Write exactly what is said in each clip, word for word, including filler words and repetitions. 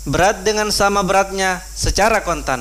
berat dengan sama beratnya secara kontan.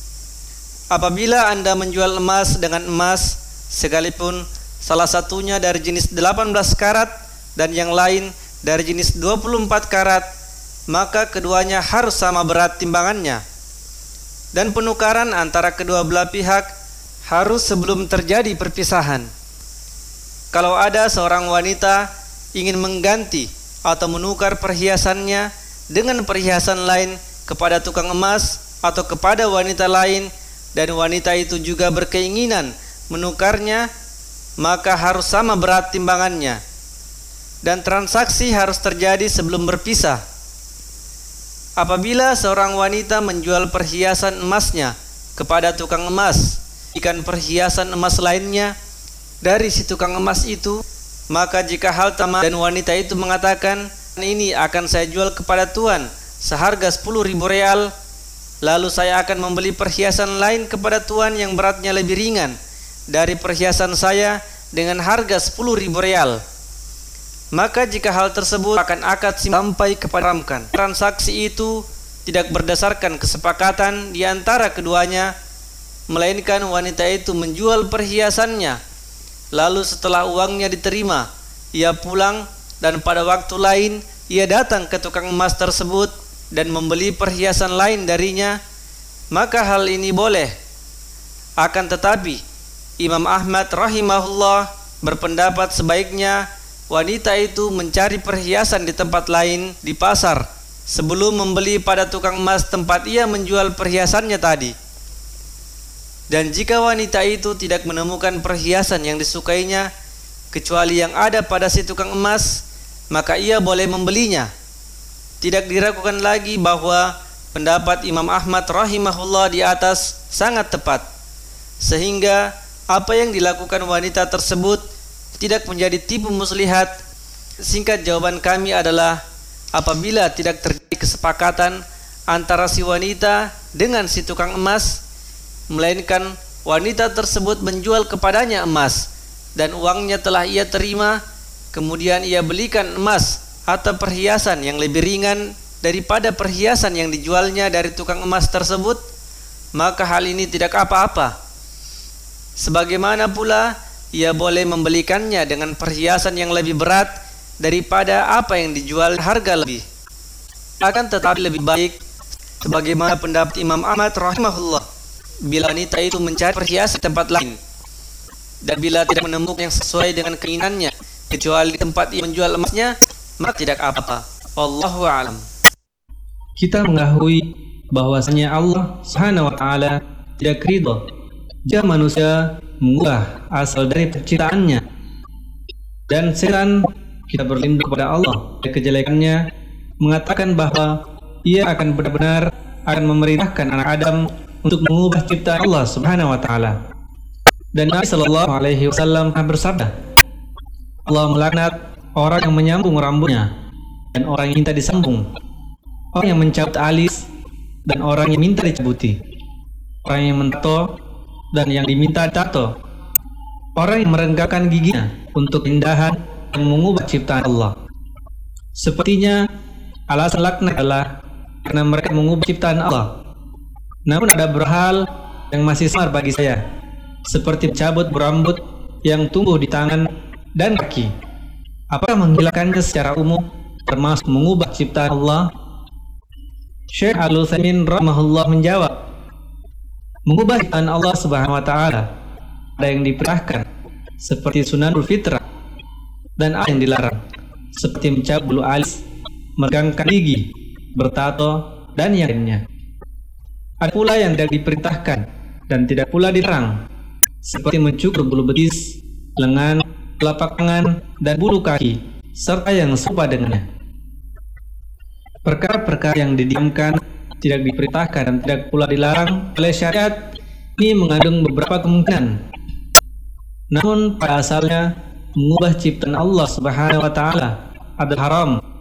Apabila Anda menjual emas dengan emas, sekalipun salah satunya dari jenis delapan belas karat dan yang lain dari jenis dua puluh empat karat, maka keduanya harus sama berat timbangannya. Dan penukaran antara kedua belah pihak harus sebelum terjadi perpisahan. Kalau ada seorang wanita ingin mengganti atau menukar perhiasannya dengan perhiasan lain kepada tukang emas atau kepada wanita lain, dan wanita itu juga berkeinginan menukarnya, maka harus sama berat timbangannya. Dan transaksi harus terjadi sebelum berpisah. Apabila seorang wanita menjual perhiasan emasnya kepada tukang emas, ikan perhiasan emas lainnya dari si tukang emas itu, maka jika hal sama dan wanita itu mengatakan, ini akan saya jual kepada tuan seharga sepuluh ribu real, lalu saya akan membeli perhiasan lain kepada tuan yang beratnya lebih ringan dari perhiasan saya dengan harga sepuluh ribu real, maka jika hal tersebut akan akad sampai kepada ramkan, transaksi itu tidak berdasarkan kesepakatan di antara keduanya, melainkan wanita itu menjual perhiasannya, lalu setelah uangnya diterima, ia pulang, dan pada waktu lain ia datang ke tukang emas tersebut dan membeli perhiasan lain darinya, maka hal ini boleh. Akan tetapi Imam Ahmad rahimahullah berpendapat sebaiknya wanita itu mencari perhiasan di tempat lain di pasar sebelum membeli pada tukang emas tempat ia menjual perhiasannya tadi. Dan jika wanita itu tidak menemukan perhiasan yang disukainya kecuali yang ada pada si tukang emas, maka ia boleh membelinya. Tidak diragukan lagi bahwa pendapat Imam Ahmad rahimahullah di atas sangat tepat, sehingga apa yang dilakukan wanita tersebut tidak menjadi tipu muslihat. Singkat jawaban kami adalah, apabila tidak terjadi kesepakatan antara si wanita dengan si tukang emas, melainkan wanita tersebut menjual kepadanya emas dan uangnya telah ia terima, kemudian ia belikan emas atau perhiasan yang lebih ringan daripada perhiasan yang dijualnya dari tukang emas tersebut, maka hal ini tidak apa-apa. Sebagaimana pula ia boleh membelikannya dengan perhiasan yang lebih berat daripada apa yang dijual harga lebih. Akan tetapi lebih baik, sebagaimana pendapat Imam Ahmad rahimahullah, bila wanita itu mencari perhiasan di tempat lain, dan bila tidak menemukan yang sesuai dengan keinginannya kecuali di tempat ia menjual emasnya, maka tidak apa-apa. Wallahu a'lam. Kita mengetahui bahwasanya Allah Subhanahu wa taala tidak ridha jika manusia mengubah asal dari penciptaannya, dan setan, kita berlindung kepada Allah dari kejelekannya, mengatakan bahwa ia akan benar-benar akan memerintahkan anak Adam untuk mengubah ciptaan Allah Subhanahu wa taala. Dan Nabi sallallahu alaihi wasallam bersabda, Allah melaknat orang yang menyambung rambutnya dan orang yang minta disambung, orang yang mencabut alis dan orang yang minta dicabuti, orang yang mentato dan yang diminta tato, orang yang merenggakkan giginya untuk keindahan yang mengubah ciptaan Allah. Sepertinya alasan laknat adalah karena mereka mengubah ciptaan Allah. Namun ada beberapa hal yang masih samar bagi saya, seperti cabut berambut yang tumbuh di tangan dan kaki. Apakah menghilangkannya secara umum termasuk mengubah ciptaan Allah? Syekh Al-Utsaimin rahimahullah menjawab, mengubah ciptaan Allah Subhanahu wa taala ada yang diperintahkan seperti sunanul fitrah, dan ada yang dilarang seperti mencabut bulu alis, meregangkan gigi, bertato, dan yang lainnya. Ada pula yang tidak diperintahkan dan tidak pula dilarang, seperti mencukur bulu betis, lengan, telapak tangan, dan bulu kaki, serta yang serupa dengannya. Perkara-perkara yang didiamkan, tidak diperintahkan dan tidak pula dilarang oleh syariat ini mengandung beberapa kemungkinan. Namun pada asalnya mengubah ciptaan Allah Subhanahu wa taala adalah haram